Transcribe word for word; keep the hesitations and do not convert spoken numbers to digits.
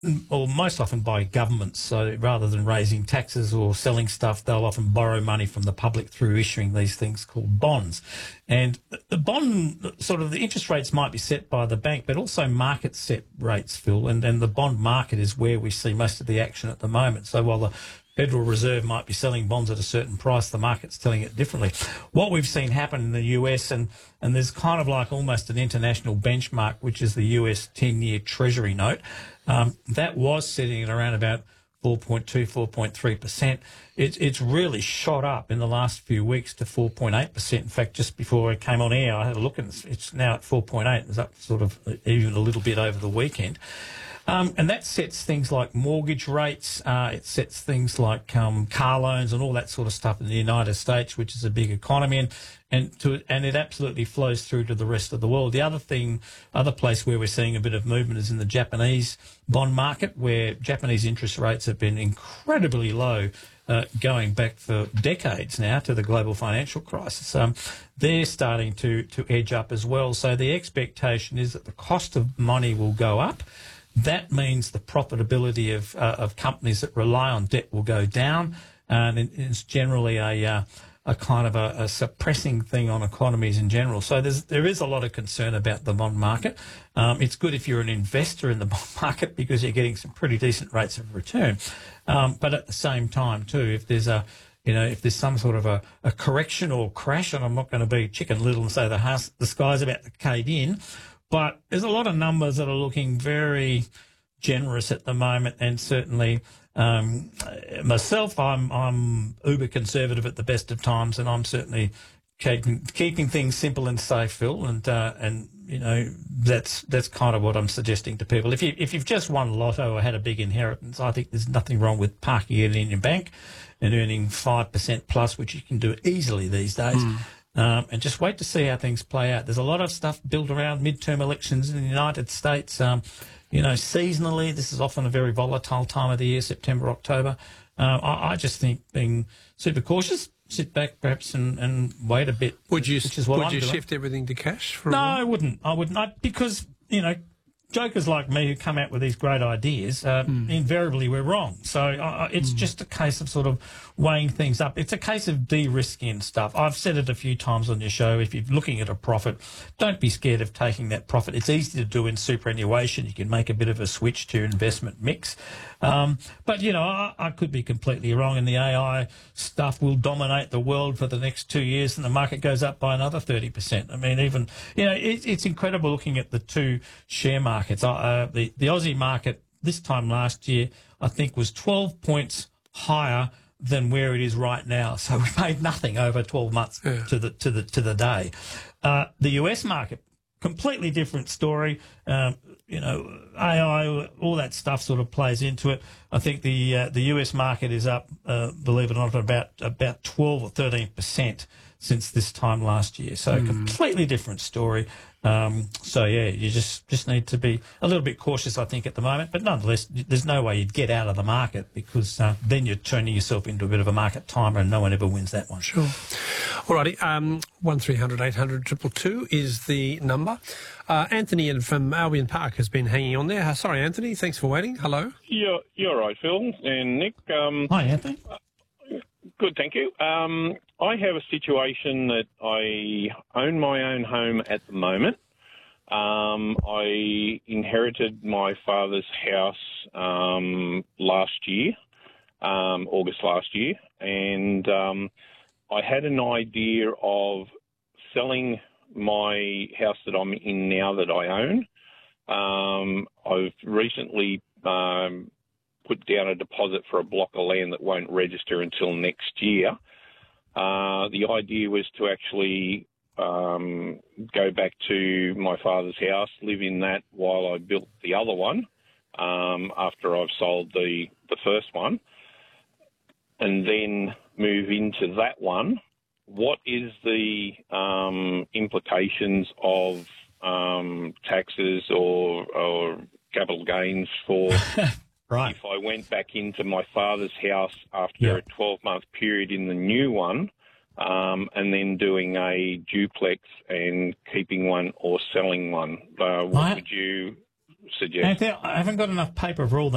or most often by governments. So rather than raising taxes or selling stuff, they'll often borrow money from the public through issuing these things called bonds. And the bond, sort of the interest rates might be set by the bank, but also market set rates, Phil. And, and the bond market is where we see most of the action at the moment. So while the Federal Reserve might be selling bonds at a certain price, the market's telling it differently. What we've seen happen in the U S, and, and there's kind of like almost an international benchmark, which is the U S ten-year Treasury note. Um, that was sitting at around about four point two, four point three percent. It's, it's really shot up in the last few weeks to four point eight percent. In fact, just before I came on air, I had a look and it's, it's now at four point eight. It's up sort of even a little bit over the weekend. Um, and that sets things like mortgage rates, uh, it sets things like um, car loans and all that sort of stuff in the United States, which is a big economy, and and, to, and it absolutely flows through to the rest of the world. The other thing, other place where we're seeing a bit of movement is in the Japanese bond market, where Japanese interest rates have been incredibly low, uh, going back for decades now to the global financial crisis. Um, they're starting to, to edge up as well. So the expectation is that the cost of money will go up. That means the profitability of uh, of companies that rely on debt will go down, and it's generally a uh, a kind of a, a suppressing thing on economies in general. So there's there is a lot of concern about the bond market. Um, it's good if you're an investor in the bond market because you're getting some pretty decent rates of return. Um, but at the same time too, if there's a you know, if there's some sort of a, a correction or crash, and I'm not going to be Chicken Little and say the house, the sky's about to cave in. But there's a lot of numbers that are looking very generous at the moment, and certainly um, myself, I'm I'm uber conservative at the best of times, and I'm certainly keeping, keeping things simple and safe, Phil, and uh, and you know that's that's kind of what I'm suggesting to people. If you if you've just won lotto or had a big inheritance, I think there's nothing wrong with parking it in your bank and earning five percent plus, which you can do easily these days. Mm. Um, and just wait to see how things play out. There's a lot of stuff built around midterm elections in the United States. Um, you know, seasonally, this is often a very volatile time of the year, September, October. Uh, I, I just think being super cautious, sit back perhaps and, and wait a bit. Would you, which is what would I'm you doing. shift everything to cash? For a no, while? I wouldn't. I wouldn't. I, because, you know, jokers like me who come out with these great ideas, uh, mm. invariably we're wrong. So uh, it's mm. just a case of sort of weighing things up. It's a case of de-risking stuff. I've said it a few times on your show. If you're looking at a profit, don't be scared of taking that profit. It's easy to do in superannuation. You can make a bit of a switch to your investment mix. Um, but, you know, I, I could be completely wrong, and the A I stuff will dominate the world for the next two years and the market goes up by another thirty percent. I mean, even, you know, it, it's incredible looking at the two share markets. Uh, the, the Aussie market this time last year, I think, was twelve points higher than where it is right now. So we made nothing over twelve months yeah. to the to the to the day. Uh, the U S market, completely different story. Um, you know, A I, all that stuff sort of plays into it. I think the uh, the U S market is up, uh, believe it or not, about about twelve or thirteen percent since this time last year. So mm. completely different story. Um, so yeah, you just, just need to be a little bit cautious, I think, at the moment. But nonetheless, there's no way you'd get out of the market because uh, then you're turning yourself into a bit of a market timer, and no one ever wins that one. Sure. All righty. Um, one three hundred eight hundred two two two is the number. Uh, Anthony from Albion Park has been hanging on there. Uh, sorry, Anthony. Thanks for waiting. Hello. You're, you're right, Phil and Nick. Um, Hi, Anthony. Uh, good, thank you. Um, I have a situation that I own my own home at the moment. Um, I inherited my father's house um, last year, um, August last year, and um, I had an idea of selling my house that I'm in now that I own. Um, I've recently um, put down a deposit for a block of land that won't register until next year. Uh, the idea was to actually um, go back to my father's house, live in that while I built the other one um, after I've sold the, the first one, and then move into that one. What is the um, implications of um, taxes or, or capital gains for right. if I went back into my father's house after yeah. a twelve-month period in the new one, um, and then doing a duplex and keeping one or selling one? Uh, what I, would you suggest? Anthony, I haven't got enough paper for all the